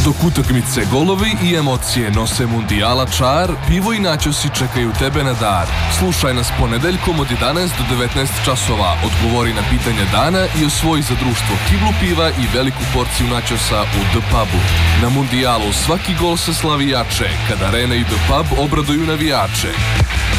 Dok utakmice, golovi i emocije nose mundijala čar, pivo i načosi čekaju tebe na dar. Slušaj nas ponedeljkom od 11 do 19 časova, odgovori na pitanja dana i osvoji za društvo kiblu piva i veliku porciju načosa u The Pubu. Na mundijalu svaki gol se slavi jače, kada Arena i The Pub obraduju navijače.